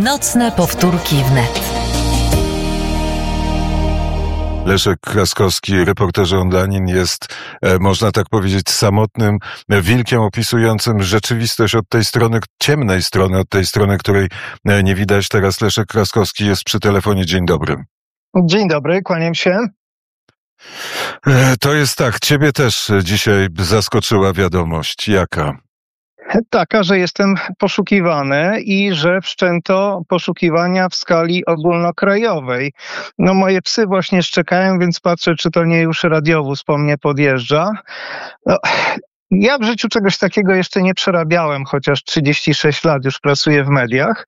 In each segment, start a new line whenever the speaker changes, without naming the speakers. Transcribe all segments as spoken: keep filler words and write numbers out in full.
Nocne powtórki wnet.
Leszek Kraskowski, reporter Ondanin, jest, można tak powiedzieć, samotnym wilkiem opisującym rzeczywistość od tej strony, ciemnej strony, od tej strony, której nie widać. Teraz Leszek Kraskowski jest przy telefonie. Dzień dobry.
Dzień dobry, kłaniam się.
To jest tak, ciebie też dzisiaj zaskoczyła wiadomość. Jaka?
Taka, że jestem poszukiwany i że wszczęto poszukiwania w skali ogólnokrajowej. No moje psy właśnie szczekają, więc patrzę, czy to nie już radiowóz po mnie podjeżdża. No, ja w życiu czegoś takiego jeszcze nie przerabiałem, chociaż trzydzieści sześć lat już pracuję w mediach.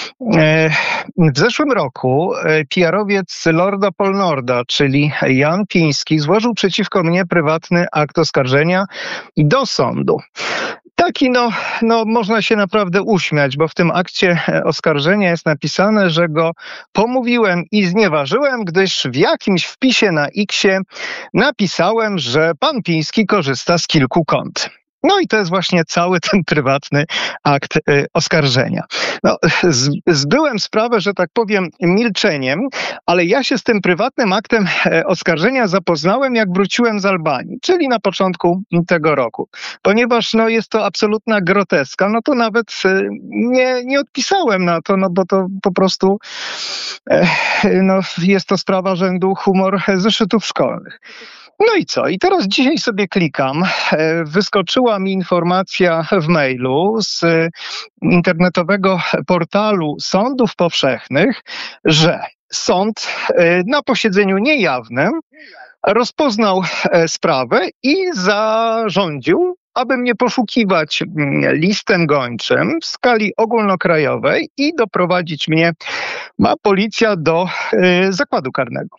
W zeszłym roku P R-owiec Lorda Polnorda, czyli Jan Piński, złożył przeciwko mnie prywatny akt oskarżenia do sądu. Taki, no, no, można się naprawdę uśmiać, bo w tym akcie oskarżenia jest napisane, że go pomówiłem i znieważyłem, gdyż w jakimś wpisie na X-ie napisałem, że pan Piński korzysta z kilku kont. No i to jest właśnie cały ten prywatny akt y, oskarżenia. No, z, zbyłem sprawę, że tak powiem, milczeniem, ale ja się z tym prywatnym aktem y, oskarżenia zapoznałem, jak wróciłem z Albanii, czyli na początku tego roku. Ponieważ no, jest to absolutna groteska, no to nawet y, nie, nie odpisałem na to, no bo to po prostu y, no, jest to sprawa rzędu humor zeszytów szkolnych. No i co? I teraz dzisiaj sobie klikam. Wyskoczyła mi informacja w mailu z internetowego portalu sądów powszechnych, że sąd na posiedzeniu niejawnym rozpoznał sprawę i zarządził, aby mnie poszukiwać listem gończym w skali ogólnokrajowej i doprowadzić mnie ma policja do zakładu karnego.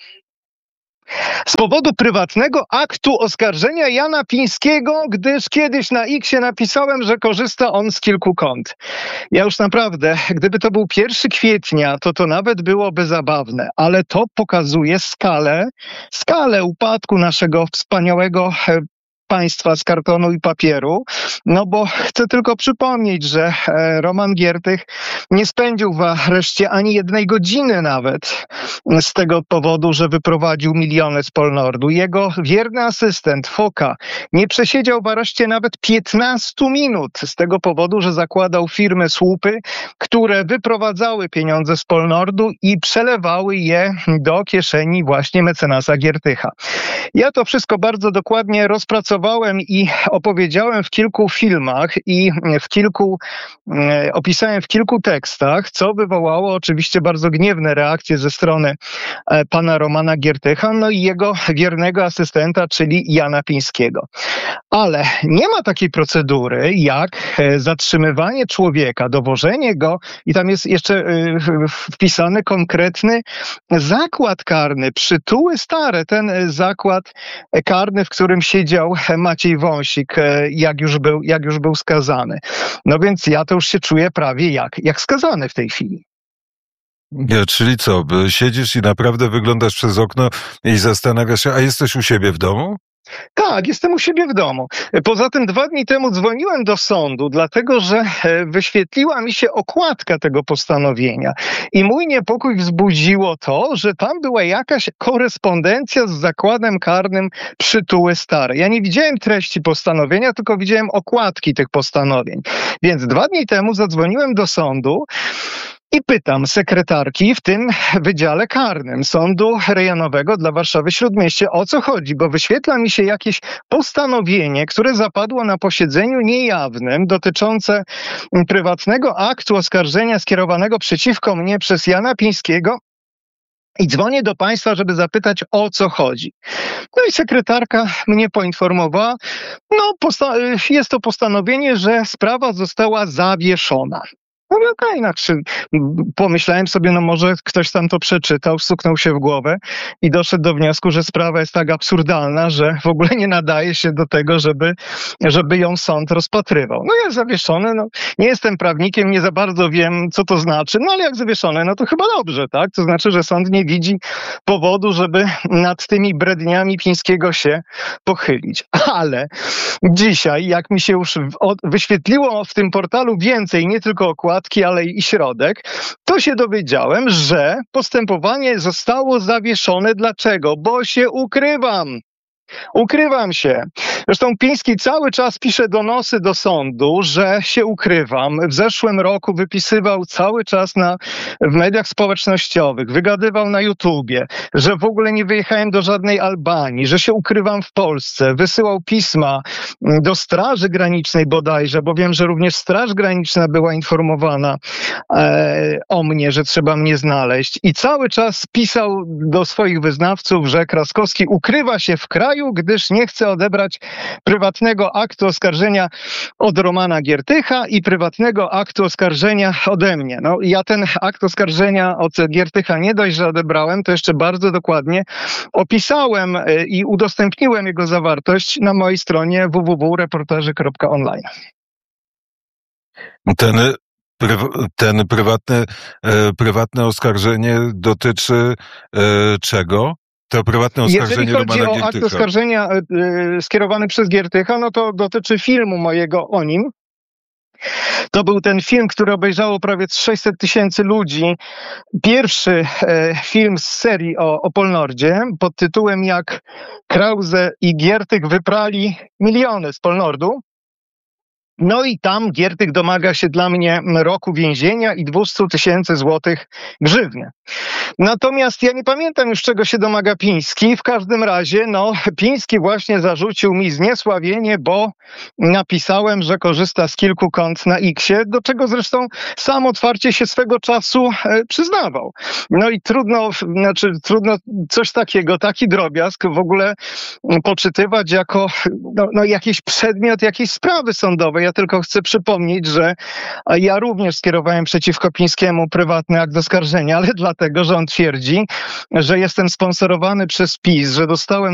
Z powodu prywatnego aktu oskarżenia Jana Pińskiego, gdyż kiedyś na X-ie napisałem, że korzysta on z kilku kont. Ja już naprawdę, gdyby to był pierwszego kwietnia, to to nawet byłoby zabawne, ale to pokazuje skalę, skalę upadku naszego wspaniałego państwa z kartonu i papieru, no bo chcę tylko przypomnieć, że Roman Giertych nie spędził w areszcie ani jednej godziny nawet z tego powodu, że wyprowadził miliony z Polnordu. Jego wierny asystent Foka nie przesiedział w areszcie nawet piętnaście minut z tego powodu, że zakładał firmy słupy, które wyprowadzały pieniądze z Polnordu i przelewały je do kieszeni właśnie mecenasa Giertycha. Ja to wszystko bardzo dokładnie rozpracowałem i opowiedziałem w kilku filmach i w kilku, e, opisałem w kilku tekstach, co wywołało oczywiście bardzo gniewne reakcje ze strony e, pana Romana Giertycha, no i jego wiernego asystenta, czyli Jana Pińskiego. Ale nie ma takiej procedury, jak e, zatrzymywanie człowieka, dowożenie go i tam jest jeszcze e, wpisany konkretny zakład karny, przytuły stare, ten zakład karny, w którym siedział Maciej Wąsik, jak już był, jak już był skazany. No więc ja to już się czuję prawie jak, jak skazany w tej chwili.
Nie, czyli co, siedzisz i naprawdę wyglądasz przez okno i zastanawiasz się, a jesteś u siebie w domu?
Tak, jestem u siebie w domu. Poza tym dwa dni temu dzwoniłem do sądu, dlatego że wyświetliła mi się okładka tego postanowienia. I mój niepokój wzbudziło to, że tam była jakaś korespondencja z zakładem karnym Przytuły Stare. Ja nie widziałem treści postanowienia, tylko widziałem okładki tych postanowień. Więc dwa dni temu zadzwoniłem do sądu i pytam sekretarki w tym Wydziale Karnym Sądu Rejonowego dla Warszawy-Śródmieście, o co chodzi, bo wyświetla mi się jakieś postanowienie, które zapadło na posiedzeniu niejawnym dotyczące prywatnego aktu oskarżenia skierowanego przeciwko mnie przez Jana Pińskiego. I dzwonię do państwa, żeby zapytać, o co chodzi. No i sekretarka mnie poinformowała, no posta- jest to postanowienie, że sprawa została zawieszona. No okej, okay, znaczy, pomyślałem sobie, no może ktoś tam to przeczytał, stuknął się w głowę i doszedł do wniosku, że sprawa jest tak absurdalna, że w ogóle nie nadaje się do tego, żeby, żeby ją sąd rozpatrywał. No jak zawieszone, no nie jestem prawnikiem, nie za bardzo wiem, co to znaczy, no ale jak zawieszone, no to chyba dobrze, tak? To znaczy, że sąd nie widzi powodu, żeby nad tymi bredniami Pińskiego się pochylić. Ale dzisiaj, jak mi się już wyświetliło w tym portalu więcej, nie tylko okładki, Kwiatki, Alei i Środek, to się dowiedziałem, że postępowanie zostało zawieszone. Dlaczego? Bo się ukrywam. Ukrywam się. Zresztą Piński cały czas pisze donosy do sądu, że się ukrywam. W zeszłym roku wypisywał cały czas na, w mediach społecznościowych, wygadywał na YouTubie, że w ogóle nie wyjechałem do żadnej Albanii, że się ukrywam w Polsce. Wysyłał pisma do Straży Granicznej bodajże, bo wiem, że również Straż Graniczna była informowana e, o mnie, że trzeba mnie znaleźć. I cały czas pisał do swoich wyznawców, że Kraskowski ukrywa się w kraju, gdyż nie chce odebrać prywatnego aktu oskarżenia od Romana Giertycha i prywatnego aktu oskarżenia ode mnie. No, ja ten akt oskarżenia od Giertycha nie dość, że odebrałem, to jeszcze bardzo dokładnie opisałem i udostępniłem jego zawartość na mojej stronie w w w kropka reporterzy kropka online.
Ten, ten prywatne, prywatne oskarżenie dotyczy czego? To prywatne oskarżenie
Jeżeli chodzi
Romana
o
Giertycha.
akt oskarżenia y, skierowany przez Giertycha, no to dotyczy filmu mojego o nim. To był ten film, który obejrzało prawie sześćset tysięcy ludzi. Pierwszy e, film z serii o, o Polnordzie pod tytułem Jak Krause i Giertych wyprali miliony z Polnordu. No i tam Giertych domaga się dla mnie roku więzienia i dwieście tysięcy złotych grzywny. Natomiast ja nie pamiętam już, czego się domaga Piński. W każdym razie, no, Piński właśnie zarzucił mi zniesławienie, bo napisałem, że korzysta z kilku kont na X-ie, do czego zresztą sam otwarcie się swego czasu e, przyznawał. No i trudno, znaczy trudno coś takiego, taki drobiazg w ogóle poczytywać jako no, no, jakiś przedmiot jakiejś sprawy sądowej. Ja tylko chcę przypomnieć, że ja również skierowałem przeciwko Pińskiemu prywatny akt oskarżenia, ale dlatego, że on twierdzi, że jestem sponsorowany przez PiS, że dostałem